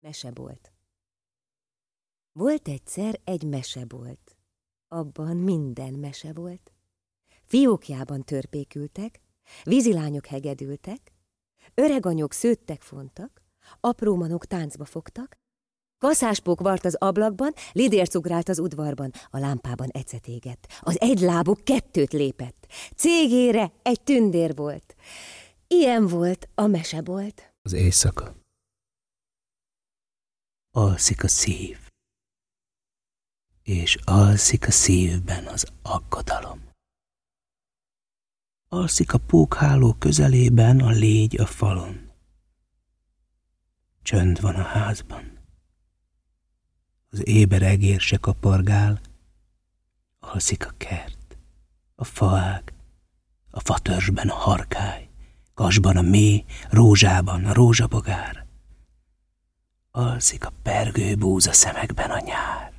Mesebolt. Volt egyszer egy mesebolt. Abban minden mese volt. Fiókjában törpékültek, vízilányok hegedültek, öreganyok szőttek-fontak, apró manok táncba fogtak, kaszáspók vart az ablakban, lidérc ugrált az udvarban, a lámpában ecet égett, az egylábú kettőt lépett, cégére egy tündér volt. Ilyen volt a mesebolt. Az éjszaka. Alszik a szív, és alszik a szívben az aggodalom. Alszik a pókháló közelében a légy a falon. Csönd van a házban. Az éber egér se kapargál. Alszik a kert, a faág, a fatörzsben a harkály, kasban a méh, rózsában a rózsabogár. Alszik a pergő búza szemekben a nyár.